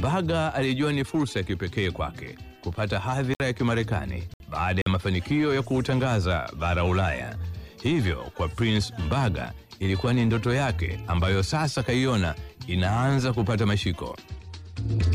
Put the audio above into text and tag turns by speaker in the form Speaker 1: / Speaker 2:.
Speaker 1: Mbaga alijua ni fursa ya kipekee kwake kupata hadhira ya Kimarekani baada ya mafanikio ya kuutangaza bara Ulaya. Hivyo kwa Prince Mbaga ilikuwa ni ndoto yake ambayo sasa kaiona inaanza kupata mashiko.